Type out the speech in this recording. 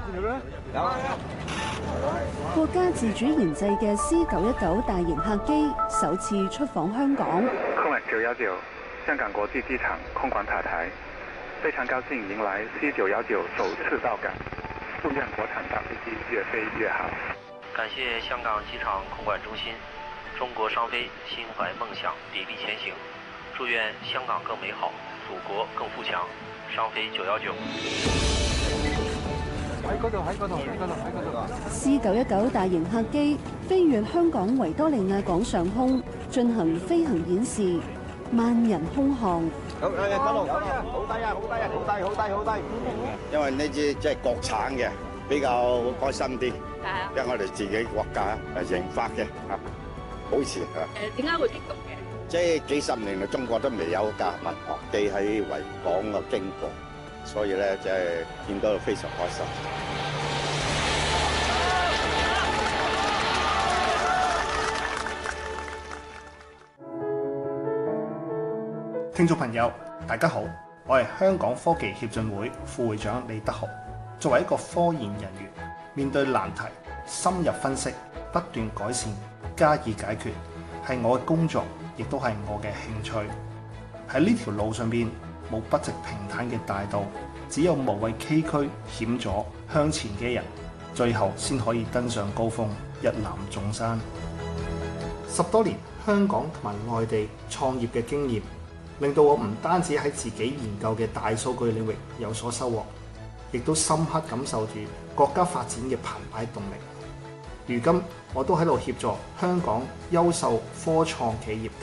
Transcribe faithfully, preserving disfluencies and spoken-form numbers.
國家自主研製嘅 C 九一九大型客機首次出訪香港。 空管九一九香港國際機場空管塔台，非常高興迎來 C 九一九首次到港，祝願國產大飛機越飛越好。 感謝香港機場空管中心，中國商飛心懷夢想，砥礪前行，祝願香港更美好，祖國更富強。商飛九一九。 喺嗰度，喺嗰度，喺嗰度，喺嗰度。 C 九一九大型客機飛越香港維多利亞港上空，進行飛行演示，萬人空巷。 好，誒，嗰度，好低啊，好低啊，好低，好低，好低。因為呢支即係國產嘅，比較開心啲。係啊。因為我哋自己國家誒研發嘅嚇，好似嚇。 誒，點解會激動嘅？ 即係幾十年嚟，中國都未有架民航機喺維港嘅經過。所以咧，即係見到非常開心。 聽眾朋友，大家好，我係香港科技協進會副會長李德豪。作為一個科研人員，面對難題，深入分析，不斷改善，加以解決，係我嘅工作，亦都係我嘅興趣。喺呢條路上邊，冇不直平坦嘅大道，只有無畏崎嶇險阻向前嘅人，最後先可以登上高峰，一覽眾山。十多年香港同埋外地創業嘅經驗，令到我唔單止喺自己研究嘅大數據領域有所收穫，亦都深刻感受住國家發展嘅澎湃動力。如今我都喺度協助香港優秀科創企業